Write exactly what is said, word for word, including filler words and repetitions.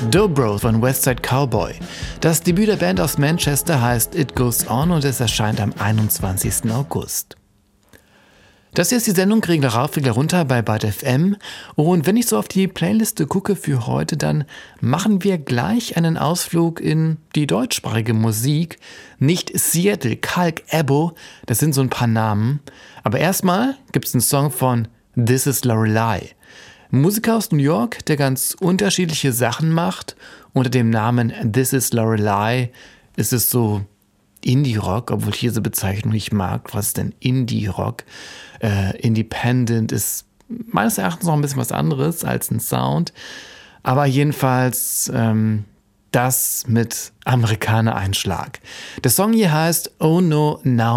Dobro von Westside Cowboy. Das Debüt der Band aus Manchester heißt It Goes On und es erscheint am einundzwanzigsten August. Das hier ist die Sendung Regler rauf, Regler runter bei Byte F M. Und wenn ich so auf die Playliste gucke für heute, dann machen wir gleich einen Ausflug in die deutschsprachige Musik. Nicht Seattle, Kalk, Ebo, das sind so ein paar Namen. Aber erstmal gibt es einen Song von This Is Lorelei. Ein Musiker aus New York, der ganz unterschiedliche Sachen macht. Unter dem Namen This Is Lorelei ist es so Indie-Rock, obwohl ich diese Bezeichnung nicht mag. Was ist denn Indie-Rock? Äh, Independent ist meines Erachtens noch ein bisschen was anderes als ein Sound. Aber jedenfalls ähm, das mit Amerikaner-Einschlag. Der Song hier heißt Oh No Now